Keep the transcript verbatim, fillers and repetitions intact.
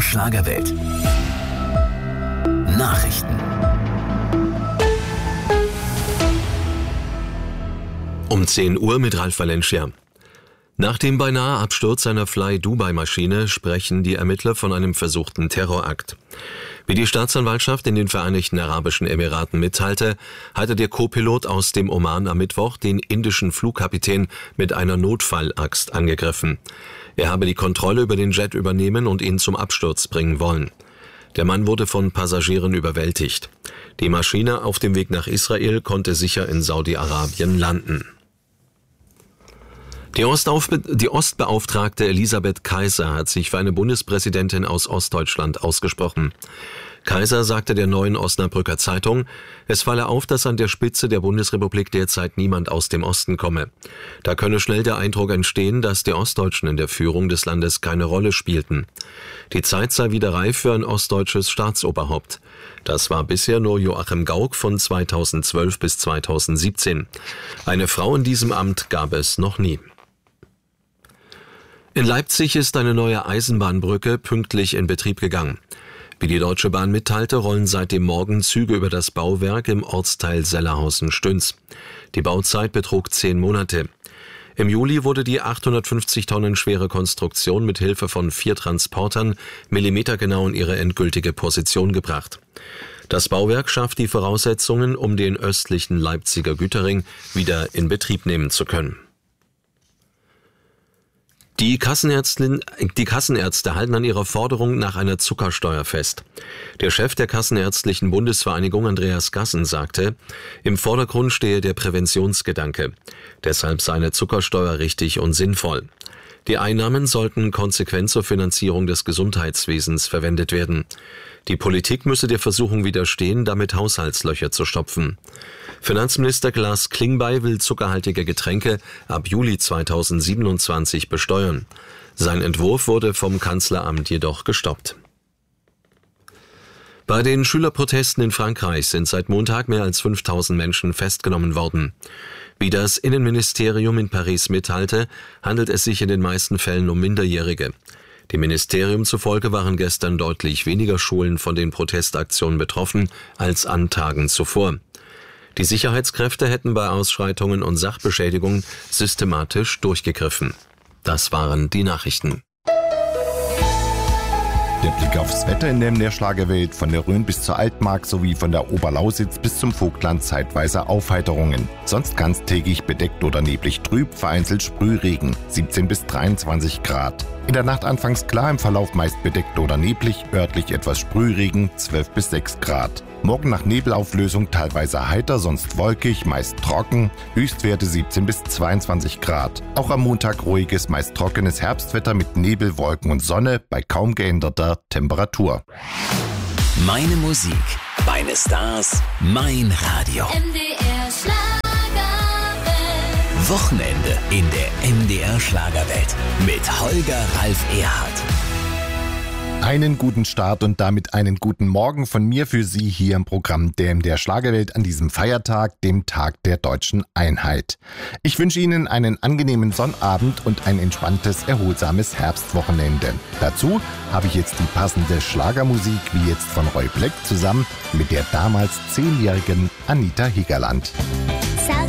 Schlagerwelt. Nachrichten. Um zehn Uhr mit Ralf Valencia. Nach dem beinahe Absturz einer Fly-Dubai-Maschine sprechen die Ermittler von einem versuchten Terrorakt. Wie die Staatsanwaltschaft in den Vereinigten Arabischen Emiraten mitteilte, hatte der Co-Pilot aus dem Oman am Mittwoch den indischen Flugkapitän mit einer Notfallaxt angegriffen. Er habe die Kontrolle über den Jet übernehmen und ihn zum Absturz bringen wollen. Der Mann wurde von Passagieren überwältigt. Die Maschine auf dem Weg nach Israel konnte sicher in Saudi-Arabien landen. Die, Ostaufbe- die Ostbeauftragte Elisabeth Kaiser hat sich für eine Bundespräsidentin aus Ostdeutschland ausgesprochen. Kaiser sagte der Neuen Osnabrücker Zeitung, es falle auf, dass an der Spitze der Bundesrepublik derzeit niemand aus dem Osten komme. Da könne schnell der Eindruck entstehen, dass die Ostdeutschen in der Führung des Landes keine Rolle spielten. Die Zeit sei wieder reif für ein ostdeutsches Staatsoberhaupt. Das war bisher nur Joachim Gauck von zweitausendzwölf bis zweitausendsiebzehn. Eine Frau in diesem Amt gab es noch nie. In Leipzig ist eine neue Eisenbahnbrücke pünktlich in Betrieb gegangen. Wie die Deutsche Bahn mitteilte, rollen seit dem Morgen Züge über das Bauwerk im Ortsteil Sellerhausen-Stüns. Die Bauzeit betrug zehn Monate. Im Juli wurde die achthundertfünfzig Tonnen schwere Konstruktion mit Hilfe von vier Transportern millimetergenau in ihre endgültige Position gebracht. Das Bauwerk schafft die Voraussetzungen, um den östlichen Leipziger Güterring wieder in Betrieb nehmen zu können. Die Kassenärztin, die Kassenärzte halten an ihrer Forderung nach einer Zuckersteuer fest. Der Chef der Kassenärztlichen Bundesvereinigung, Andreas Gassen, sagte, im Vordergrund stehe der Präventionsgedanke. Deshalb sei eine Zuckersteuer richtig und sinnvoll. Die Einnahmen sollten konsequent zur Finanzierung des Gesundheitswesens verwendet werden. Die Politik müsse der Versuchung widerstehen, damit Haushaltslöcher zu stopfen. Finanzminister Lars Klingbeil will zuckerhaltige Getränke ab Juli zweitausendsiebenundzwanzig besteuern. Sein Entwurf wurde vom Kanzleramt jedoch gestoppt. Bei den Schülerprotesten in Frankreich sind seit Montag mehr als fünftausend Menschen festgenommen worden. Wie das Innenministerium in Paris mitteilte, handelt es sich in den meisten Fällen um Minderjährige. Dem Ministerium zufolge waren gestern deutlich weniger Schulen von den Protestaktionen betroffen als an Tagen zuvor. Die Sicherheitskräfte hätten bei Ausschreitungen und Sachbeschädigungen systematisch durchgegriffen. Das waren die Nachrichten. Der Blick aufs Wetter in der M D R Schlagerwelt, von der Rhön bis zur Altmark sowie von der Oberlausitz bis zum Vogtland zeitweise Aufheiterungen. Sonst ganztägig bedeckt oder neblig trüb, vereinzelt Sprühregen, siebzehn bis dreiundzwanzig Grad. In der Nacht anfangs klar, im Verlauf meist bedeckt oder neblig, örtlich etwas Sprühregen, zwölf bis sechs Grad. Morgen nach Nebelauflösung teilweise heiter, sonst wolkig, meist trocken, Höchstwerte siebzehn bis zweiundzwanzig Grad. Auch am Montag ruhiges, meist trockenes Herbstwetter mit Nebel, Wolken und Sonne bei kaum geänderter Temperatur. Meine Musik, meine Stars, mein Radio. M D R Schlagerwelt. Wochenende in der M D R Schlagerwelt mit Holger Ralf Erhardt. Einen guten Start und damit einen guten Morgen von mir für Sie hier im Programm der M D R Schlagerwelt an diesem Feiertag, dem Tag der Deutschen Einheit. Ich wünsche Ihnen einen angenehmen Sonnabend und ein entspanntes, erholsames Herbstwochenende. Dazu habe ich jetzt die passende Schlagermusik, wie jetzt von Roy Black zusammen mit der damals zehnjährigen Anita Hegerland.